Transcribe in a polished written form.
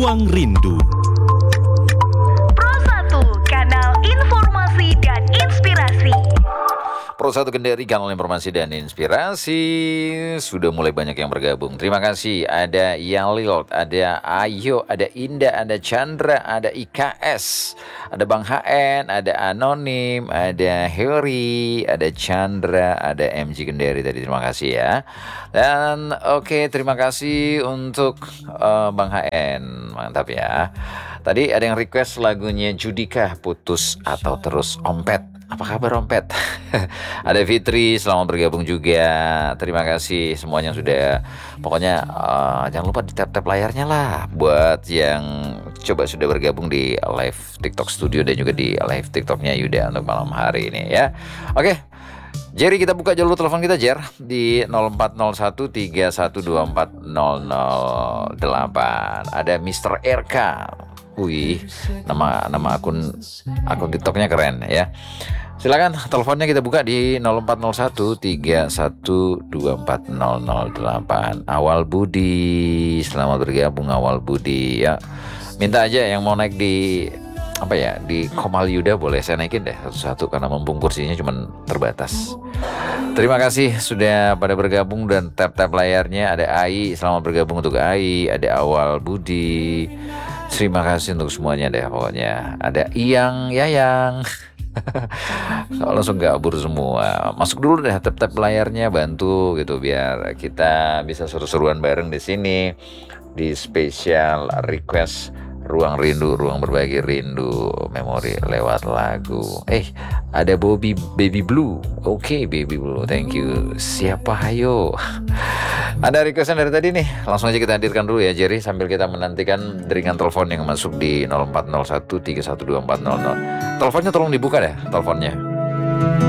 Ruang Rindu. Pro 1, kanal informasi dan inspirasi. Pro 1 Kendari, kanal informasi dan inspirasi. Sudah mulai banyak yang bergabung. Terima kasih. Ada Yalil, ada Ayo, ada Indah, ada Chandra, ada IKS, ada Bang HN, ada Anonim, ada Heri, ada Chandra, ada MG Kendari tadi. Terima kasih ya. Dan oke, terima kasih untuk Bang HN. Mantap ya. Tadi ada yang request lagunya Judika, Putus Atau Terus Ompet. Apa kabar Ompet? Ada Fitri, selamat bergabung juga. Terima kasih semuanya sudah. Pokoknya jangan lupa di tap-tap layarnya lah. Buat yang coba sudah bergabung di live TikTok Studio dan juga di live TikToknya Yuda untuk malam hari ini ya. Oke, Jerry, kita buka jalur telepon kita Jer di 040131240008. Ada Mr. RK. Wih, nama akun TikToknya keren ya. Silakan teleponnya kita buka di 040131240008. Awal Budi, selamat bergabung Awal Budi ya. Minta aja yang mau naik di di Komal Yuda boleh saya naikin deh satu-satu karena mumpung kursinya cuma terbatas. Terima kasih sudah pada bergabung dan tap-tap layarnya. Ada Ai, selamat bergabung untuk Ai. Ada Awal Budi. Terima kasih untuk semuanya deh pokoknya. Ada Iyang, Yayang. Langsung gabur semua. Masuk dulu deh tap-tap layarnya, bantu gitu biar kita bisa seru-seruan bareng di sini di spesial request Ruang Rindu, ruang berbagi rindu, memori lewat lagu. Ada Baby Blue. Oke, Baby Blue, thank you. Siapa hayo? Ada requestan dari tadi nih. Langsung aja kita hadirkan dulu ya Jerry, sambil kita menantikan deringan telepon yang masuk di 0401312400. Teleponnya tolong dibuka deh, teleponnya.